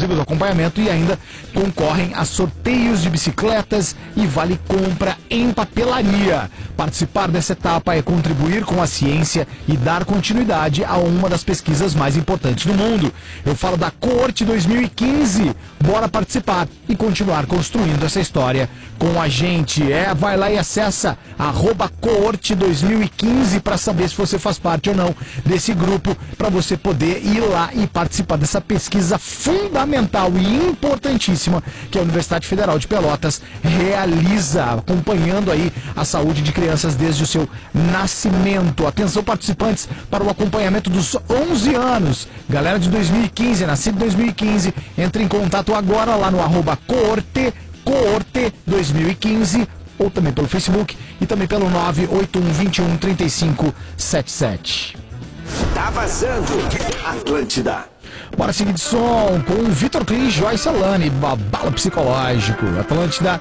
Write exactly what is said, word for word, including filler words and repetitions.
exclusivas do acompanhamento e ainda concorrem a sorteios de bicicletas e vale compra em papelaria. Participar dessa etapa é contribuir com a ciência e dar continuidade a uma das pesquisas mais importantes do mundo. Eu falo da Coorte dois mil e quinze. Bora participar e continuar construindo essa história com a gente. É, vai lá e acessa arroba Coorte dois mil e quinze para saber se você faz parte ou não desse grupo, para você poder ir lá e participar dessa pesquisa fundamental e importantíssima que a Universidade Federal de Pelotas realiza, acompanhando aí a saúde de crianças desde o seu nascimento. Atenção, participantes, para o acompanhamento dos onze anos. Galera de dois mil e quinze, nascido em dois mil e quinze, entre em contato agora lá no arroba Coorte, Coorte dois mil e quinze, ou também pelo Facebook e também pelo nove oito um, dois um, três cinco sete sete. Tá vazando, Atlântida. Bora seguir de som com Vitor Clay e Joyce Alane, babalo psicológico. Atlântida,